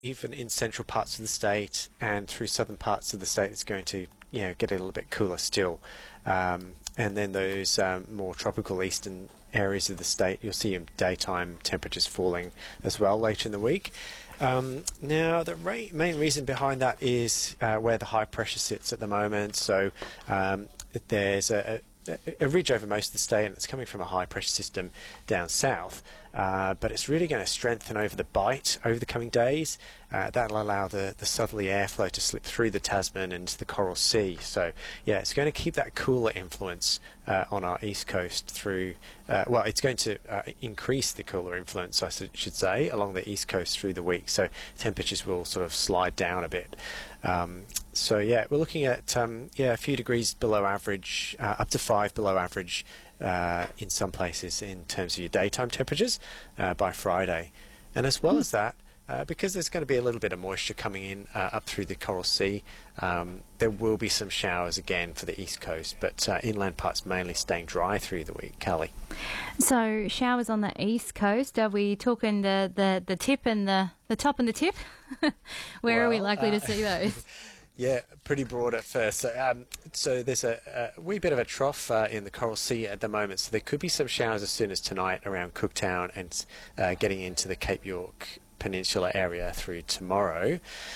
even in central parts of the state and through southern parts of the state, it's going to get a little bit cooler still. And then those more tropical eastern areas of the state, you'll see daytime temperatures falling as well later in the week. Now, the main reason behind that is where the high pressure sits at the moment. So there's a ridge over most of the state, and it's coming from a high pressure system down south. But it's really going to strengthen over the Bight over the coming days. That'll allow the southerly airflow to slip through the Tasman and into the Coral Sea. So, yeah, it's going to keep that cooler influence on our east coast through, well, it's going to increase the cooler influence, I should say, along the east coast through the week. So temperatures will sort of slide down a bit. So, yeah, we're looking at, a few degrees below average, up to 5 below average in some places in terms of your daytime temperatures by Friday. And as well as that, because there's going to be a little bit of moisture coming in up through the Coral Sea, there will be some showers again for the east coast, but inland parts mainly staying dry through the week. Callie. So showers on the east coast, are we talking the tip and the top and the tip? Where are we likely to see those? Yeah, pretty broad at first. So there's a wee bit of a trough in the Coral Sea at the moment, so there could be some showers as soon as tonight around Cooktown and getting into the Cape York Peninsula area through tomorrow.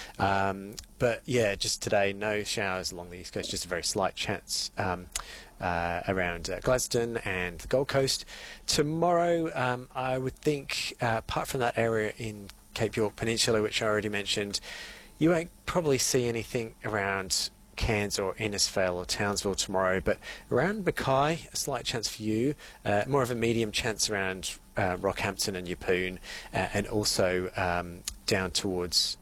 But yeah, just today, no showers along the east coast, just a very slight chance around Gladstone and the Gold Coast. Tomorrow, I would think, apart from that area in Cape York Peninsula, which I already mentioned, you won't probably see anything around Cairns or Innisfail or Townsville tomorrow, but around Mackay, a slight chance for you, more of a medium chance around Rockhampton and Yeppoon, and also down towards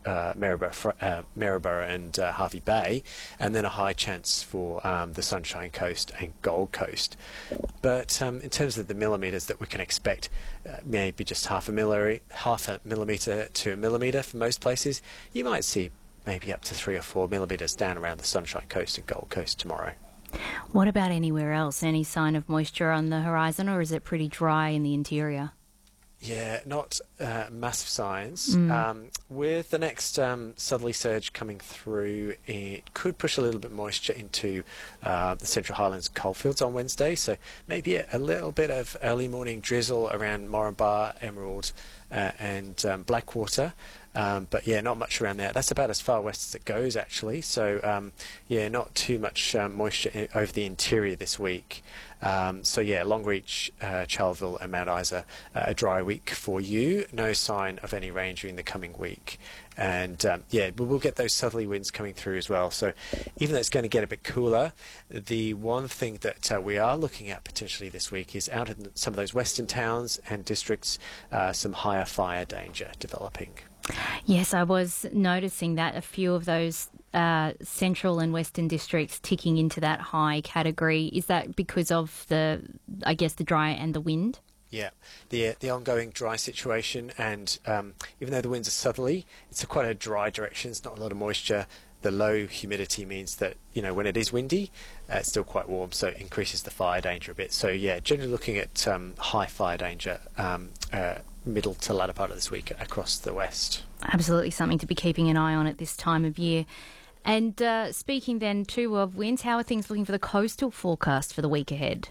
Maryborough and Harvey Bay, and then a high chance for the Sunshine Coast and Gold Coast. But in terms of the millimetres that we can expect, maybe just half a millimetre to a millimetre for most places. You might see maybe up to 3 or 4 millimetres down around the Sunshine Coast and Gold Coast tomorrow. What about anywhere else? Any sign of moisture on the horizon, or is it pretty dry in the interior? Yeah, not massive signs. With the next southerly surge coming through, it could push a little bit moisture into the Central Highlands coalfields on Wednesday. So maybe a little bit of early morning drizzle around Moranbah, Emerald and Blackwater. But yeah, not much around there. That's about as far west as it goes, actually. So yeah, not too much moisture over the interior this week. So yeah, Longreach, Charleville and Mount Isa, a dry week for you. No sign of any rain during the coming week. And yeah, we'll get those southerly winds coming through as well. So even though it's going to get a bit cooler, the one thing that we are looking at potentially this week is out in some of those western towns and districts, some higher fire danger developing. Yes, I was noticing that a few of those central and western districts ticking into that high category. Is that because of the dry and the wind? Yeah, the ongoing dry situation, and even though the winds are southerly, it's quite a dry direction. It's not a lot of moisture. The low humidity means that, when it is windy, it's still quite warm, so it increases the fire danger a bit. So yeah, generally looking at high fire danger middle to latter part of this week across the west. Absolutely something to be keeping an eye on at this time of year. And speaking then too of winds, how are things looking for the coastal forecast for the week ahead?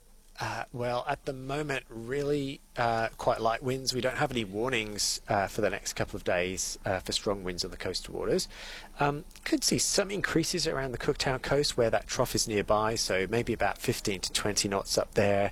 Well, at the moment, really quite light winds. We don't have any warnings for the next couple of days for strong winds on the coastal waters. Could see some increases around the Cooktown coast where that trough is nearby, so maybe about 15 to 20 knots up there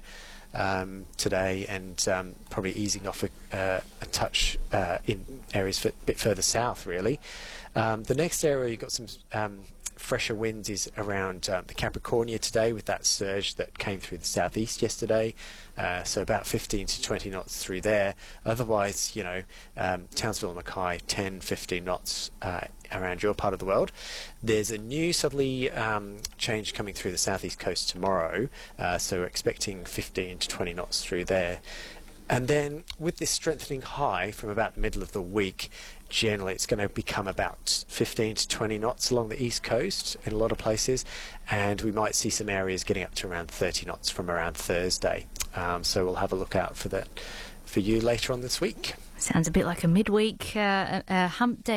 today, and probably easing off a touch in areas a bit further south, really. The next area you've got some fresher winds is around the Capricornia today, with that surge that came through the southeast yesterday, so about 15 to 20 knots through there. Otherwise, Townsville and Mackay, 10, 15 knots around your part of the world. There's a new southerly change coming through the southeast coast tomorrow, so we're expecting 15 to 20 knots through there. And then with this strengthening high from about the middle of the week, generally it's going to become about 15 to 20 knots along the east coast in a lot of places, and we might see some areas getting up to around 30 knots from around Thursday. So we'll have a look out for that for you later on this week. Sounds a bit like a midweek hump day.